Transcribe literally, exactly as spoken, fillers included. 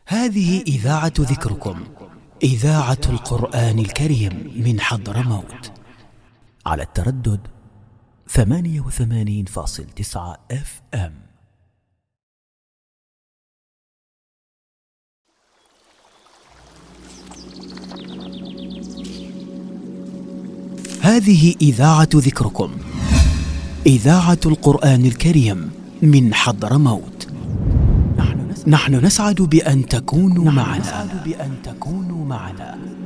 هذه إذاعة ذكركم، إذاعة القرآن الكريم من حضرموت، على التردد ثمانية وثمانين فاصل تسعة اف ام. هذه إذاعة ذكركم، إذاعة القرآن الكريم من حضرموت. نحن نسعد بأن تكونوا معنا.